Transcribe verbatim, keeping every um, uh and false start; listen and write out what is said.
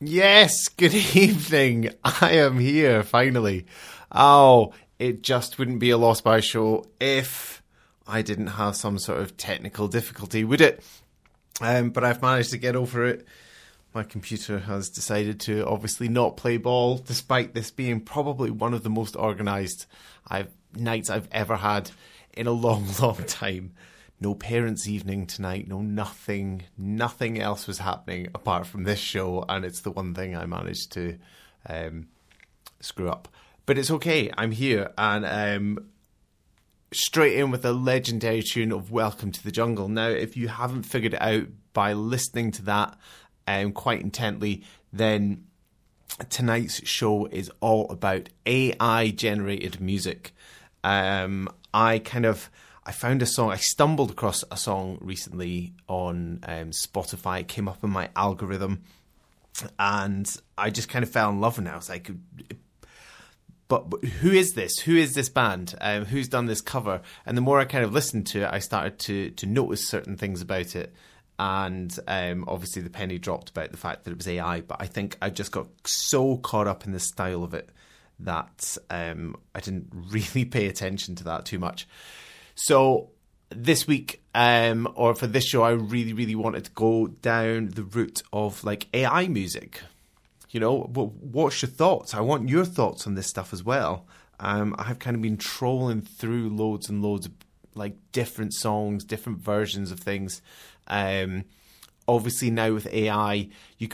Yes, good evening. I am here, finally. Oh, it just wouldn't be a Lost by show if I didn't have some sort of technical difficulty, would it? Um, but I've managed to get over it. My computer has decided to obviously not play ball, despite this being probably one of the most organised I've, nights I've ever had in a long, long time. No parents' evening tonight, no nothing, nothing else was happening apart from this show, and it's the one thing I managed to um, screw up. But it's okay, I'm here, and um, straight in with a legendary tune of Welcome to the Jungle. Now, if you haven't figured it out by listening to that um, quite intently, then tonight's show is all about A I-generated music. Um, I kind of... I found a song, I stumbled across a song recently on um, Spotify. It came up in my algorithm and I just kind of fell in love with it. I was like, but, but who is this? Who is this band? Um, who's done this cover? And the more I kind of listened to it, I started to to notice certain things about it. And um, obviously the penny dropped about the fact that it was A I, but I think I just got so caught up in the style of it that um, I didn't really pay attention to that too much. So this week, um, or for this show, I really, really wanted to go down the route of like A I music. You know, what's your thoughts? I want your thoughts on this stuff as well. Um, I've kind of been trolling through loads and loads of like different songs, different versions of things. Um, obviously now with A I, you